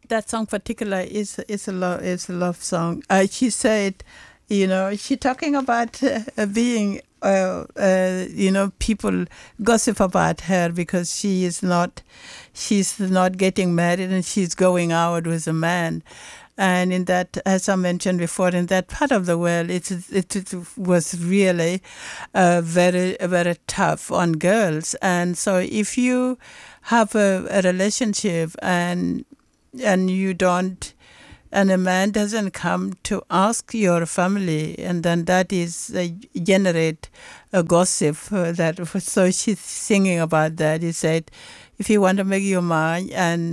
that song particular is a love song. She said, she talking about being, people gossip about her because she's not getting married and she's going out with a man. And in that, as I mentioned before, in that part of the world, it was really very, very tough on girls. And so if you have a relationship and you don't, and a man doesn't come to ask your family, and then that is generate a gossip. So she's singing about that. He said, if you want to make your mind,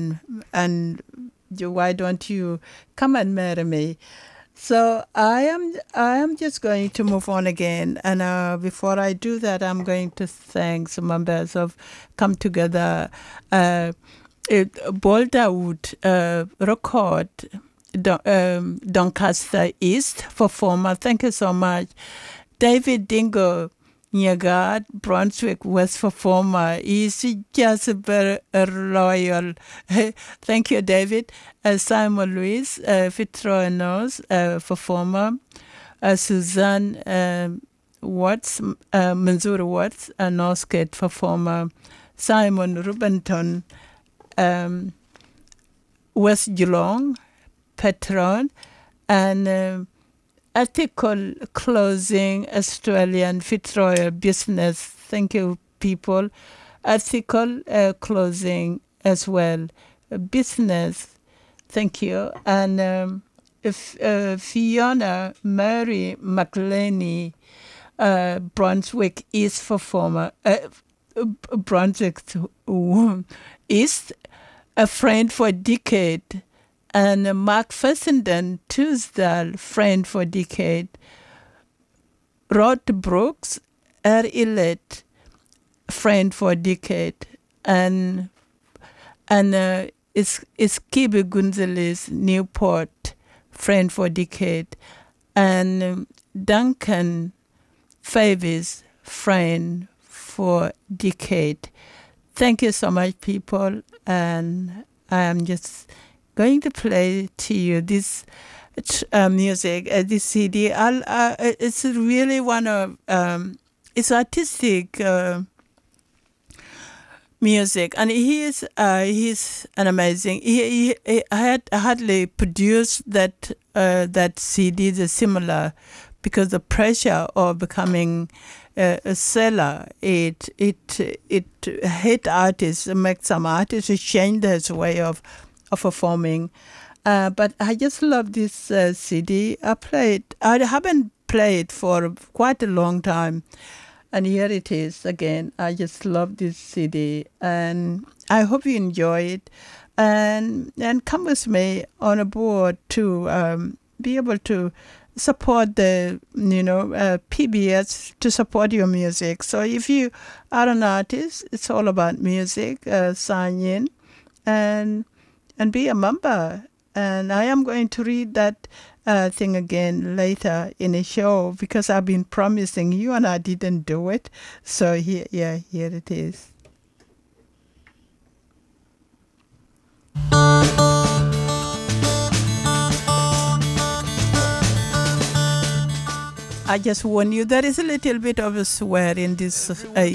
why don't you come and marry me? So I am just going to move on again, and before I do that, I'm going to thank some members of Come Together. Boulderwood record, Doncaster East performer. Thank you so much. David Dingo Nyagad, Brunswick West performer. He's just very loyal. Thank you, David. Simon Louis, Fitzroy Nose, performer. Suzanne Watts, Mansour Watts, a Norskate performer. Simon Rubenton, West Geelong, patron, and ethical clothing, Australian Fitzroy business. Thank you, people. Ethical clothing as well. Business. Thank you. And Fiona Mary McLeany, Brunswick East performer. Brunswick East, a friend for a decade. And Mark Fessenden, Tuesday, friend for a decade. Rod Brooks, Elliott, friend for a decade. And Kibi Gonzalez, Newport, friend for a decade. And Duncan Favis, friend for decade. Thank you so much, people. And I am just going to play to you this music, this CD. It's really one of it's artistic music, and he's an amazing. He had hardly produced that CD, the similar, because the pressure of becoming a seller, it hit artists, make some artists change their way of performing. But I just love this CD. I haven't played for quite a long time, and here it is again. I just love this CD, and I hope you enjoy it, and come with me on a board to be able to support the PBS, to support your music. So if you are an artist, it's all about music. Sign in and be a member. And I am going to read that thing again later in a show, because I've been promising you and I didn't do it. So here it is. I just warn you, there is a little bit of a swear in this